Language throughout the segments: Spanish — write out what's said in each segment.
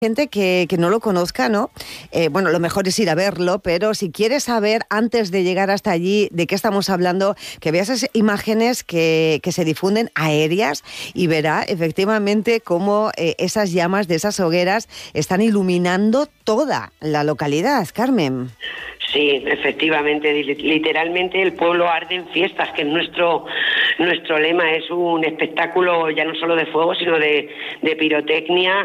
Gente que no lo conozca, ¿no? Bueno, lo mejor es ir a verlo, pero si quieres saber antes de llegar hasta allí de qué estamos hablando, que veas esas imágenes que se difunden aéreas y verá efectivamente cómo esas llamas de esas hogueras están iluminando toda la localidad, Carmen. Sí, efectivamente, literalmente el pueblo arde en fiestas, que es nuestro lema, es un espectáculo ya no solo de fuego, sino de pirotecnia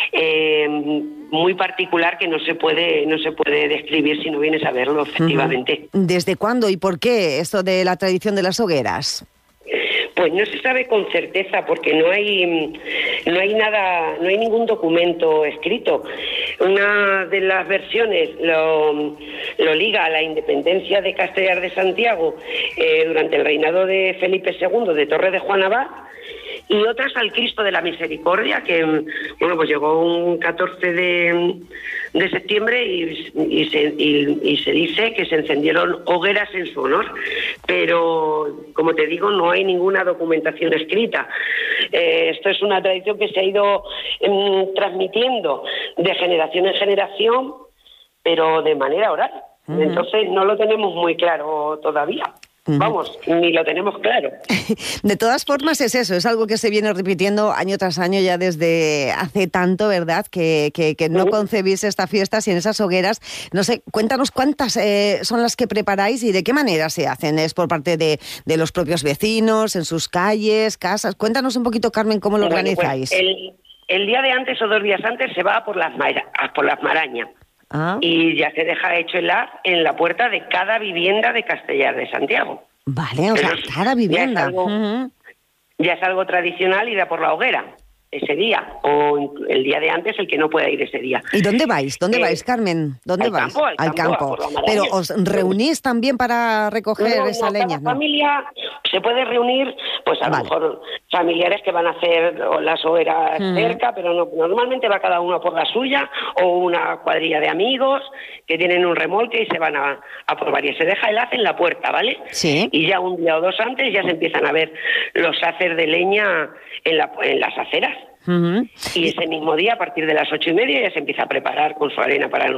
muy particular que no se puede describir si no vienes a verlo, efectivamente. ¿Desde cuándo y por qué esto de la tradición de las hogueras? Pues no se sabe con certeza porque no hay nada, no hay ningún documento escrito. Una de las versiones lo liga a la independencia de Castellar de Santiago durante el reinado de Felipe II de Torre de Juan Abad, y otras al Cristo de la Misericordia, que bueno, pues llegó un 14 de septiembre y se dice que se encendieron hogueras en su honor, pero como te digo, no hay ninguna documentación escrita. Esto es una tradición que se ha ido transmitiendo de generación en generación, pero de manera oral. Entonces no lo tenemos muy claro todavía. Vamos, ni lo tenemos claro. De todas formas es eso, es algo que se viene repitiendo año tras año ya desde hace tanto, ¿verdad? Que no concebís esta fiesta sin esas hogueras. No sé, cuéntanos cuántas son las que preparáis y de qué manera se hacen. ¿Es por parte de los propios vecinos, en sus calles, casas? Cuéntanos un poquito, Carmen, cómo lo organizáis. Pues el día de antes o 2 días antes se va por las marañas. Y ya se deja hecho en la puerta de cada vivienda de Castellar de Santiago. Vale, o sea, cada vivienda. Ya es algo tradicional ir a por la hoguera ese día, o el día de antes, el que no pueda ir ese día. ¿Y dónde vais? ¿Dónde vais, Carmen? ¿Dónde vais? Al campo. ¿Pero os reunís también para recoger esa leña? Cada familia se puede reunir, pues a lo mejor familiares que van a hacer las hogueras cerca, pero no, normalmente va cada uno por la suya, o una cuadrilla de amigos que tienen un remolque y se van a por varias. Se deja el haz en la puerta, ¿vale? Sí. Y ya un día o 2 antes ya se empiezan a ver los haces de leña en las aceras. Y ese mismo día, a partir de las 8:30, ya se empieza a preparar con su arena para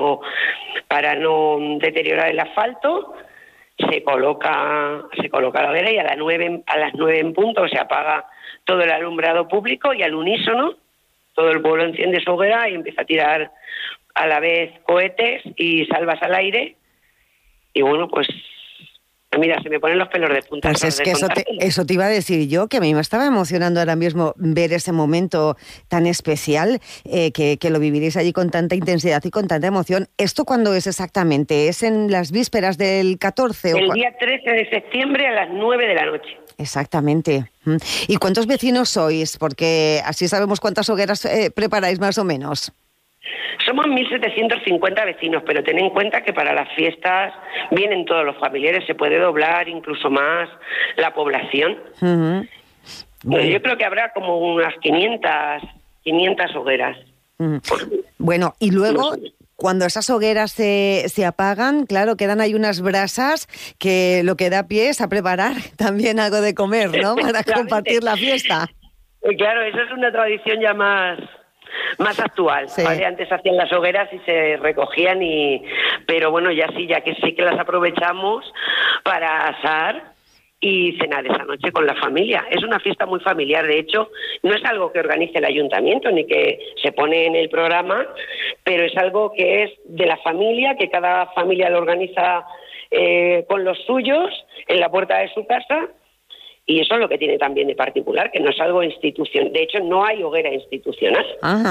no deteriorar el asfalto. Se coloca la hoguera y a las 9 en punto se apaga todo el alumbrado público y al unísono todo el pueblo enciende su hoguera y empieza a tirar a la vez cohetes y salvas al aire. Y bueno, pues mira, se me ponen los pelos de punta. Pues es que eso te iba a decir yo, que a mí me estaba emocionando ahora mismo ver ese momento tan especial, que lo viviréis allí con tanta intensidad y con tanta emoción. ¿Esto cuándo es exactamente? ¿Es en las vísperas del 14? El día 13 de septiembre a las 9 de la noche. Exactamente. ¿Y cuántos vecinos sois? Porque así sabemos cuántas hogueras preparáis más o menos. Somos 1.750 vecinos, pero ten en cuenta que para las fiestas vienen todos los familiares, se puede doblar incluso más la población. Yo creo que habrá como unas 500 hogueras. Bueno, y luego, cuando esas hogueras se apagan, claro, quedan ahí unas brasas que lo que da pie es a preparar también algo de comer, ¿no? Para compartir la fiesta. Claro, eso es una tradición ya más actual, ¿vale? Antes hacían las hogueras y se recogían, pero bueno, ya que sí que las aprovechamos para asar y cenar esa noche con la familia. Es una fiesta muy familiar, de hecho, no es algo que organice el ayuntamiento ni que se pone en el programa, pero es algo que es de la familia, que cada familia lo organiza con los suyos en la puerta de su casa. Y eso es lo que tiene también de particular, que no es algo institucional. De hecho, no hay hoguera institucional.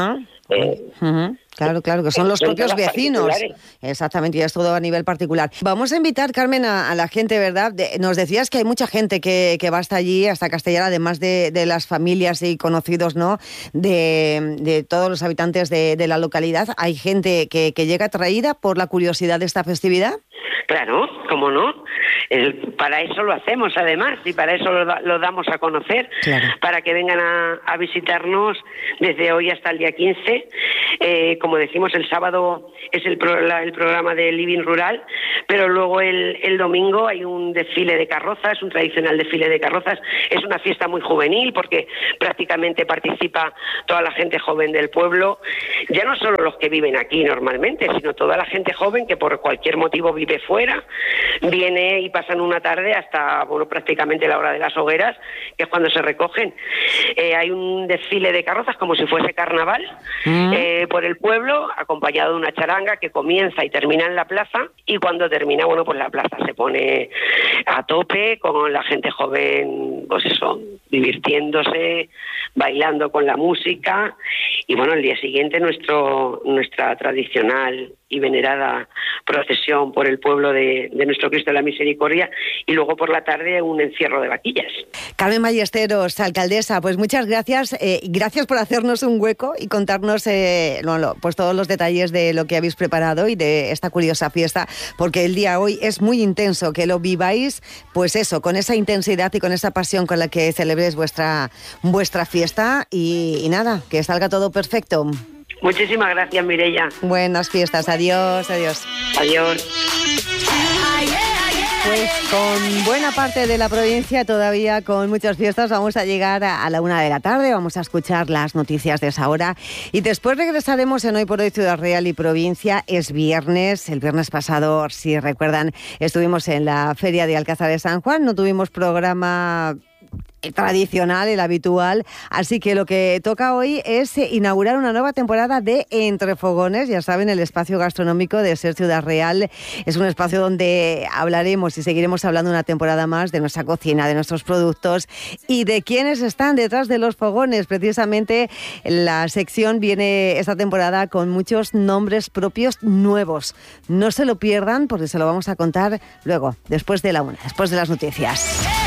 Claro, que son los propios vecinos. Exactamente, y es todo a nivel particular. Vamos a invitar, Carmen, a la gente, ¿verdad? Nos decías que hay mucha gente que va hasta allí, hasta Castellar, además de las familias y conocidos, ¿no? De todos los habitantes de la localidad. ¿Hay gente que llega atraída por la curiosidad de esta festividad? Claro, cómo no. Para eso lo hacemos, además, y para eso lo damos a conocer, claro, para que vengan a visitarnos desde hoy hasta el día 15. Como decimos, el sábado es el programa de Living Rural, pero luego el domingo hay un desfile de carrozas, un tradicional desfile de carrozas. Es una fiesta muy juvenil porque prácticamente participa toda la gente joven del pueblo, ya no solo los que viven aquí normalmente, sino toda la gente joven que por cualquier motivo vive fuera, viene y pasan una tarde hasta, prácticamente la hora de las hogueras, que es cuando se recogen. Hay un desfile de carrozas como si fuese carnaval por el pueblo, acompañado de una charanga que comienza y termina en la plaza, y cuando termina, pues la plaza se pone a tope con la gente joven, pues eso, divirtiéndose, bailando con la música, y el día siguiente nuestra tradicional y venerada procesión por el pueblo de nuestro Cristo de la Misericordia, y luego por la tarde un encierro de vaquillas. Carmen Ballesteros, alcaldesa, pues muchas gracias. Gracias por hacernos un hueco y contarnos pues todos los detalles de lo que habéis preparado y de esta curiosa fiesta, porque el día hoy es muy intenso, que lo viváis, pues eso, con esa intensidad y con esa pasión con la que celebréis vuestra fiesta, y nada, que salga todo perfecto. Muchísimas gracias, Mireia. Buenas fiestas, adiós, adiós. Adiós. Pues con buena parte de la provincia todavía con muchas fiestas vamos a llegar a la 1 de la tarde, vamos a escuchar las noticias de esa hora y después regresaremos en Hoy por Hoy Ciudad Real y Provincia. Es viernes, el viernes pasado, si recuerdan, estuvimos en la Feria de Alcázar de San Juan, no tuvimos programa tradicional, el habitual, así que lo que toca hoy es inaugurar una nueva temporada de Entre Fogones. Ya saben, el espacio gastronómico de Ser Ciudad Real es un espacio donde hablaremos y seguiremos hablando una temporada más de nuestra cocina, de nuestros productos y de quienes están detrás de los fogones. Precisamente la sección viene esta temporada con muchos nombres propios nuevos. No se lo pierdan porque se lo vamos a contar luego, después de la 1, después de las noticias.